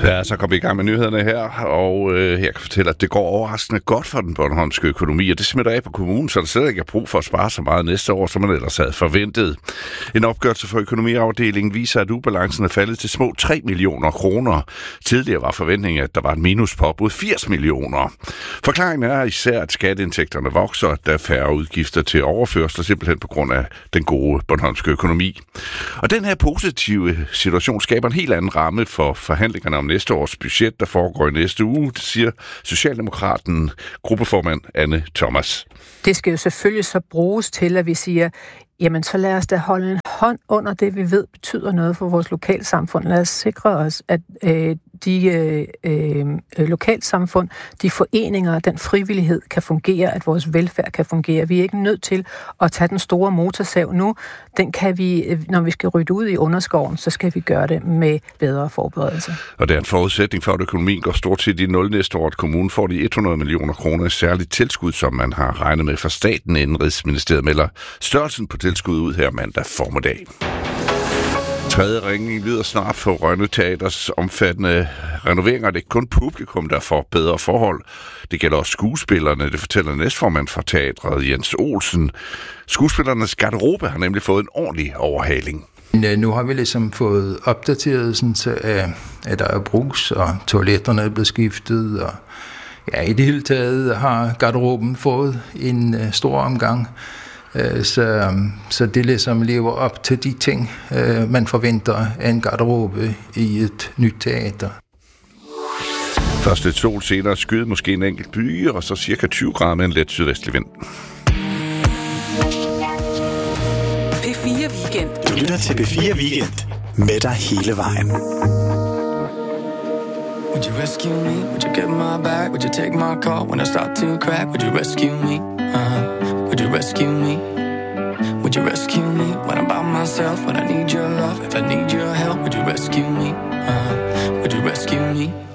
Ja, så kommer vi i gang med nyhederne her, og jeg kan fortælle, at det går overraskende godt for den bornholmske økonomi, og det smitter af på kommunen, så der slet ikke er brug for at spare så meget næste år, som man ellers havde forventet. En opgørelse for økonomiafdelingen viser, at ubalancen er faldet til små 3 millioner kroner. Tidligere var forventningen, at der var et minus på op mod 80 millioner. Forklaringen er især, at skatteindtægterne vokser, at der er færre udgifter til overførsler, simpelthen på grund af den gode bornholmske økonomi. Og den her positive situation skaber en helt anden ramme for forhandlingerne om næste års budget, der foregår i næste uge, det siger Socialdemokraten, gruppeformand Anne Thomas. Det skal jo selvfølgelig så bruges til, at vi siger, jamen så lad os da holde en hånd under det, vi ved betyder noget for vores lokalsamfund. Lad os sikre os, at de lokalsamfund, de foreninger, den frivillighed kan fungere, at vores velfærd kan fungere. Vi er ikke nødt til at tage den store motorsav nu. Den kan vi, når vi skal rydde ud i underskoven, så skal vi gøre det med bedre forberedelse. Og det er en forudsætning for, at økonomien går stort set i 0 næste år, at kommunen får de 100 millioner kroner i særligt tilskud, som man har regnet med fra staten. Indenrigsministeriet melder størrelsen på tilskud ud her mandag formiddag. Tredje ringning lyder snart for Rønne Teaters omfattende renoveringer. Det er ikke kun publikum, der får bedre forhold. Det gælder også skuespillerne. Det fortæller næstformand for teatret, Jens Olsen. Skuespillernes garderobe har nemlig fået en ordentlig overhaling. Nu har vi ligesom fået opdateret, sådan, at der er brugs, og toiletterne er blevet skiftet, og ja, i det hele taget har garderoben fået en stor omgang. Så det ligesom lever op til de ting, man forventer af en garderobe i et nyt teater. Først lidt sol, senere skyde måske en enkelt by, og så cirka 20 grader med en let sydvestlig vind. P4 Weekend. Du lytter til P4 Weekend med dig hele vejen. Would you rescue me? Would you get my back? Would you take my call when I start to crack? Would you rescue me? Would you rescue me? Would you rescue me when I'm by myself? When I need your love, if I need your help, would you rescue me? Would you rescue me?